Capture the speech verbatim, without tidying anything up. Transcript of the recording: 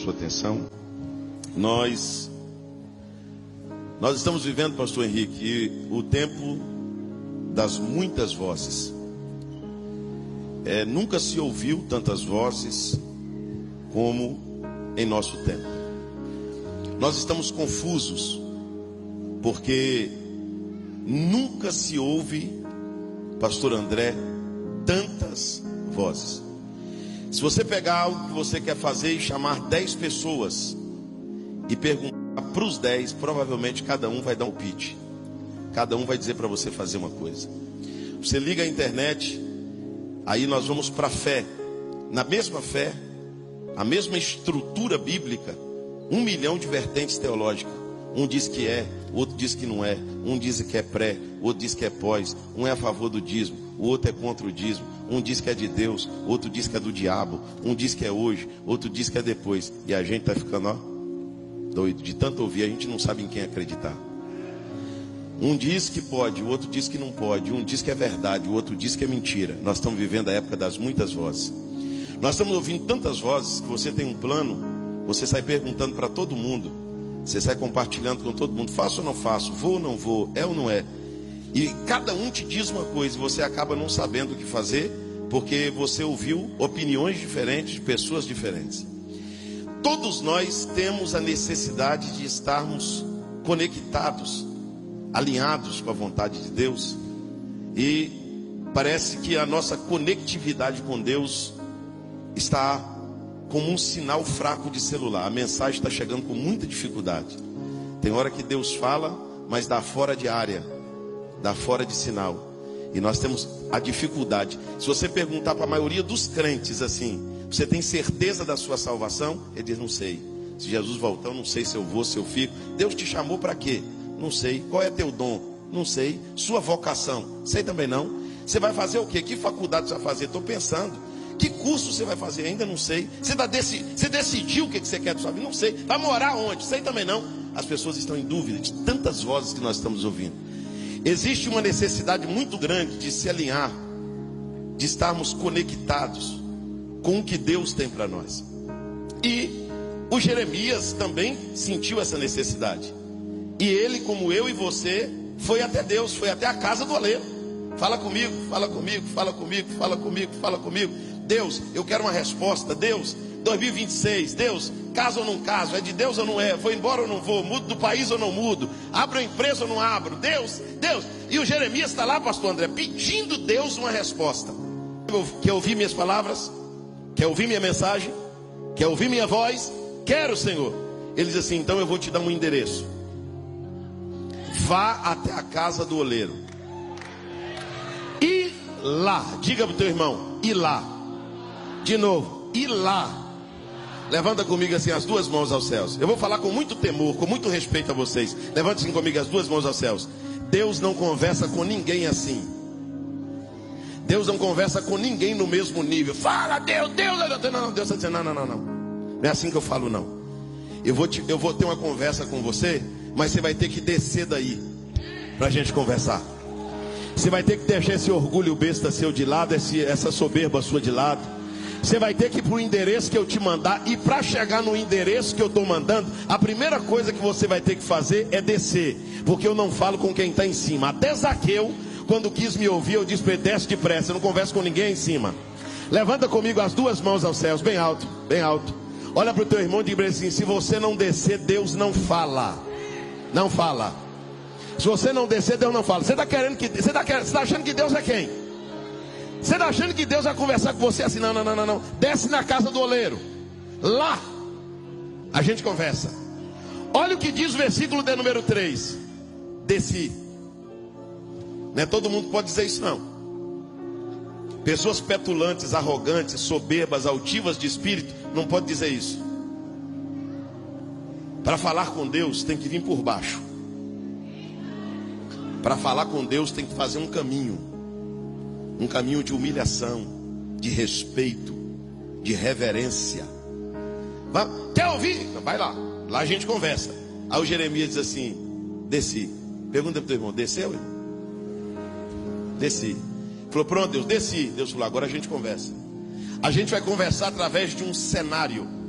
sua atenção. Nós, nós estamos vivendo, pastor Henrique, o tempo das muitas vozes. É, nunca se ouviu tantas vozes como em nosso tempo. Nós estamos confusos, porque nunca se ouve, pastor André, tantas vozes. Se você pegar algo que você quer fazer e chamar dez pessoas e perguntar para os dez, provavelmente cada um vai dar um pitch. Cada um vai dizer para você fazer uma coisa. Você liga a internet, aí nós vamos para a fé. Na mesma fé, a mesma estrutura bíblica, um milhão de vertentes teológicas. Um diz que é, outro diz que não é. Um diz que é pré, outro diz que é pós. Um é a favor do dízimo, o outro é contra o dízimo. Um diz que é de Deus, outro diz que é do diabo. Um diz que é hoje, outro diz que é depois. E a gente está ficando, ó, doido. De tanto ouvir, a gente não sabe em quem acreditar. Um diz que pode, o outro diz que não pode. Um diz que é verdade, o outro diz que é mentira. Nós estamos vivendo a época das muitas vozes. Nós estamos ouvindo tantas vozes que você tem um plano, você sai perguntando para todo mundo. Você sai compartilhando com todo mundo. Faço ou não faço? Vou ou não vou? É ou não é? E cada um te diz uma coisa e você acaba não sabendo o que fazer, porque você ouviu opiniões diferentes de pessoas diferentes. Todos nós temos a necessidade de estarmos conectados, alinhados com a vontade de Deus. E parece que a nossa conectividade com Deus está como um sinal fraco de celular. A mensagem está chegando com muita dificuldade. Tem hora que Deus fala, mas dá fora de área, dá fora de sinal. E nós temos a dificuldade. Se você perguntar para a maioria dos crentes assim, você tem certeza da sua salvação? Ele diz, não sei. Se Jesus voltar, eu não sei se eu vou, se eu fico. Deus te chamou para quê? Não sei. Qual é teu dom? Não sei. Sua vocação? Sei também não. Você vai fazer o quê? Que faculdade você vai fazer? Estou pensando. Que curso você vai fazer? Ainda não sei. Você, tá deci... você decidiu o que você quer da sua vida? Não sei. Vai morar onde? Sei também não. As pessoas estão em dúvida de tantas vozes que nós estamos ouvindo. Existe uma necessidade muito grande de se alinhar, de estarmos conectados com o que Deus tem para nós. E o Jeremias também sentiu essa necessidade. E ele, como eu e você, foi até Deus, foi até a casa do oleiro. Fala comigo, fala comigo, fala comigo, fala comigo, fala comigo. Deus, eu quero uma resposta. Deus, dois mil e vinte e seis, Deus, caso ou não caso, é de Deus ou não é, vou embora ou não vou, mudo do país ou não mudo, abro a empresa ou não abro, Deus, Deus. E o Jeremias está lá, pastor André, pedindo Deus uma resposta. Quer ouvir minhas palavras? Quer ouvir minha mensagem? Quer ouvir minha voz? Quero, Senhor. Ele diz assim, então eu vou te dar um endereço. Vá até a casa do oleiro. E lá, diga para o teu irmão, e lá. De novo, e lá. Levanta comigo assim as duas mãos aos céus. Eu vou falar com muito temor, com muito respeito a vocês. Levante assim comigo as duas mãos aos céus. Deus não conversa com ninguém assim. Deus não conversa com ninguém no mesmo nível. Fala Deus, Deus, não, não, Deus está dizendo, não, não, não, não. Não é assim que eu falo não. Eu vou, te, eu vou ter uma conversa com você, mas você vai ter que descer daí para a gente conversar. Você vai ter que deixar esse orgulho besta seu de lado, esse, essa soberba sua de lado. Você vai ter que ir para o endereço que eu te mandar. E para chegar no endereço que eu estou mandando, a primeira coisa que você vai ter que fazer é descer. Porque eu não falo com quem está em cima. Até Zaqueu, quando quis me ouvir, eu disse para ele, desce depressa, eu não converso com ninguém em cima. Levanta comigo as duas mãos aos céus, bem alto, bem alto. Olha para o teu irmão e diga assim, se você não descer, Deus não fala. Não fala. Se você não descer, Deus não fala. Você está querendo que, você está querendo, você está achando que Deus é quem? Você está achando que Deus vai conversar com você assim? Não, não, não, não, não. Desce na casa do oleiro. Lá a gente conversa. Olha o que diz o versículo de número três. Desci. Não é todo mundo que pode dizer isso não. Pessoas petulantes, arrogantes, soberbas, altivas de espírito não pode dizer isso. Para falar com Deus tem que vir por baixo. Para falar com Deus tem que fazer um caminho. Um caminho de humilhação, de respeito, de reverência. Vai, quer ouvir? Então vai lá. Lá a gente conversa. Aí o Jeremias diz assim, desci. Pergunta para o teu irmão, desceu? Desci. Falou, pronto Deus, desci. Deus falou, agora a gente conversa. A gente vai conversar através de um cenário.